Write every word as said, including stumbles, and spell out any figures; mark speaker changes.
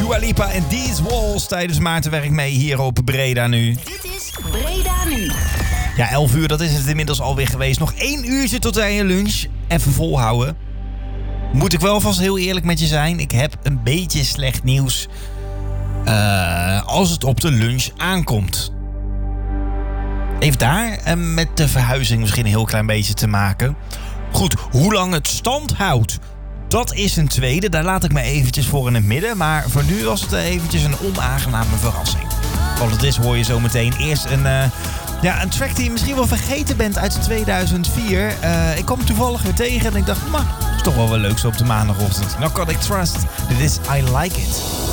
Speaker 1: Dua Lipa en These Walls tijdens Maartenwerk mee hier op Breda Nu.
Speaker 2: Dit is Breda Nu.
Speaker 1: Ja, elf uur, dat is het inmiddels alweer geweest. Nog één uurtje tot aan je lunch. Even volhouden. Moet ik wel vast heel eerlijk met je zijn. Ik heb een beetje slecht nieuws. Uh, als het op de lunch aankomt. Heeft daar uh, met de verhuizing misschien een heel klein beetje te maken. Goed, hoe lang het stand houdt, dat is een tweede. Daar laat ik me eventjes voor in het midden. Maar voor nu was het eventjes een onaangename verrassing. Wat het is hoor je zo meteen. Eerst een, uh, ja, een track die je misschien wel vergeten bent uit tweeduizend vier. Uh, ik kwam toevallig weer tegen en ik dacht, maar is toch wel wel leuk zo op de maandagochtend. Narcotic Trust, dit is I Like It.